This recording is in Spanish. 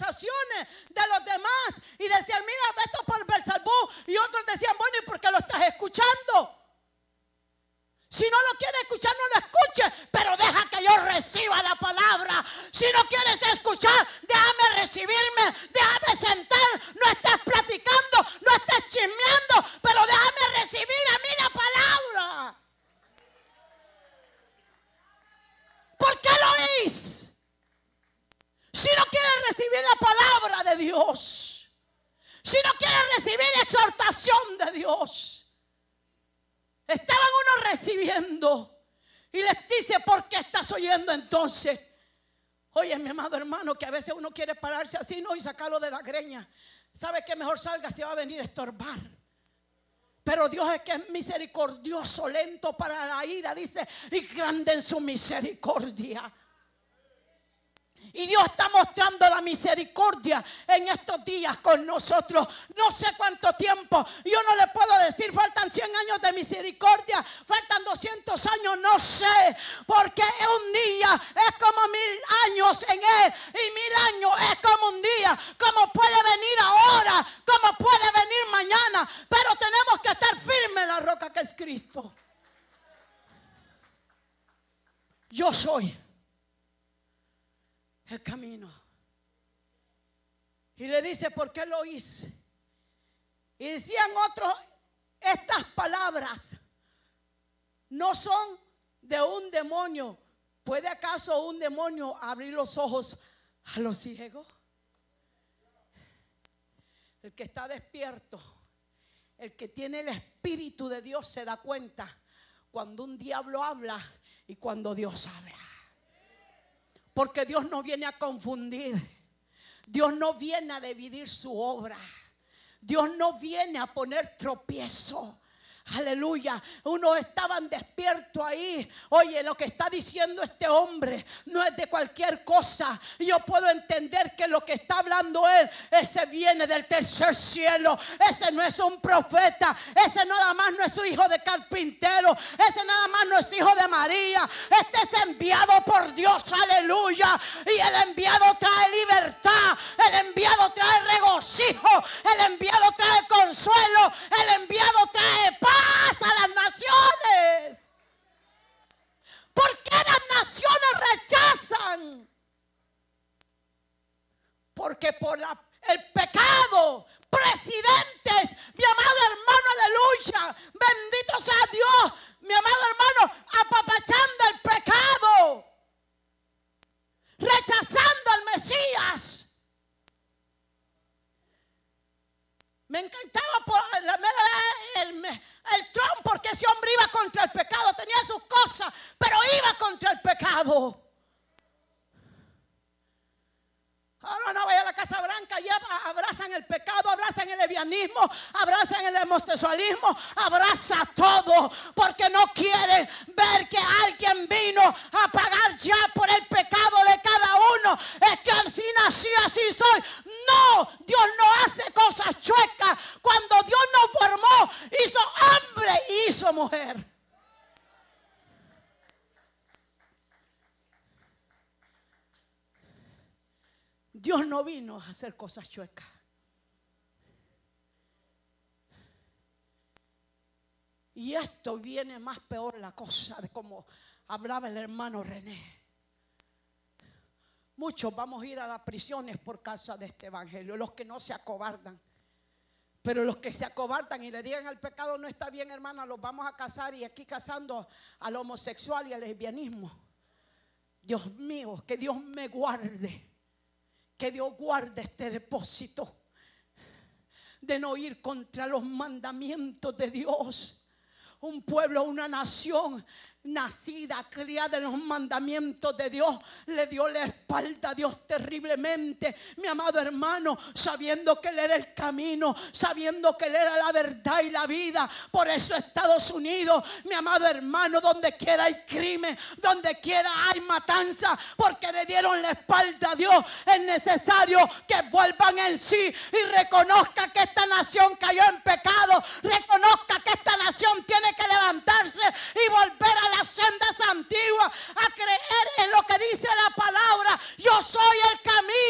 conversaciones de los demás y decían, mira, esto por Beelzebú, y otros decían, bueno, ¿y por qué lo estás escuchando? Si no lo quieres escuchar, no lo escuches, pero deja que yo reciba la palabra. Si no quieres escuchar, déjame recibirme, déjame sentar, no estés platicando, no estés chismeando, pero déjame recibir a mí la palabra. ¿Por qué lo oís? Si no quieres recibir la palabra de Dios, si no quieres recibir exhortación de Dios. Estaban unos recibiendo y les dice, ¿por qué estás oyendo entonces? Oye, mi amado hermano, que a veces uno quiere pararse así, ¿no? Y sacarlo de la greña. ¿Sabe que mejor salga si va a venir a estorbar? Pero Dios es que es misericordioso, lento para la ira, dice, y grande en su misericordia. Y Dios está mostrando la misericordia en estos días con nosotros. No sé cuánto tiempo. Yo no le puedo decir, faltan 100 años de misericordia, faltan 200 años, no sé. Porque un día es como 1000 años en Él. Y 1000 años es como un día. Como puede venir ahora, como puede venir mañana. Pero tenemos que estar firmes en la roca que es Cristo. Yo soy el camino. Y le dice, ¿por qué lo hice? Y decían otros, estas palabras no son de un demonio. ¿Puede acaso un demonio abrir los ojos a los ciegos? El que está despierto, el que tiene el Espíritu de Dios se da cuenta cuando un diablo habla y cuando Dios habla. Porque Dios no viene a confundir. Dios no viene a dividir su obra. Dios no viene a poner tropiezo. Aleluya. Unos estaban despiertos ahí. Oye, lo que está diciendo este hombre no es de cualquier cosa. Yo puedo entender que lo que está hablando él, ese viene del tercer cielo. Ese no es un profeta. Ese nada más no es su hijo de carpintero. Ese nada más no es hijo de María. Este es enviado por Dios. Aleluya. Y el enviado trae libertad. El enviado trae regocijo. El enviado trae consuelo. El enviado trae paz a las naciones. ¿Por qué las naciones rechazan? Porque por el pecado, presidentes, mi amado hermano, aleluya, bendito sea Dios, mi amado hermano, apapachando el pecado, rechazando al Mesías. Me encantaba el Trump, porque ese hombre iba contra el pecado, tenía sus cosas, pero iba contra el pecado. Ahora no vaya a la Casa Blanca, ya abrazan el pecado, abrazan el lesbianismo, abrazan el homosexualismo, abraza todo, porque no quieren ver que alguien vino a pagar ya por el pecado de cada uno. Es que así nací, así soy. No, Dios no hace cosas chuecas. Cuando Dios nos formó, hizo hombre y hizo mujer. Dios no vino a hacer cosas chuecas. Y esto viene más peor la cosa de como hablaba el hermano René. Muchos vamos a ir a las prisiones por causa de este evangelio, los que no se acobardan. Pero los que se acobardan y le digan al pecado no está bien, hermana, los vamos a casar, y aquí casando al homosexual y al lesbianismo. Dios mío, que Dios me guarde. Que Dios guarde este depósito de no ir contra los mandamientos de Dios. Un pueblo, una nación nacida, criada en los mandamientos de Dios, le dio la espalda a Dios terriblemente, mi amado hermano, sabiendo que Él era el camino, sabiendo que Él era la verdad y la vida. Por eso Estados Unidos, mi amado hermano, donde quiera hay crimen, donde quiera hay matanza, porque le dieron la espalda a Dios. Es necesario que vuelvan en sí y reconozcan que esta nación cayó en pecado, reconozca que esta nación tiene que levantarse y volver a las sendas antiguas, a creer en lo que dice la palabra. Yo soy el camino.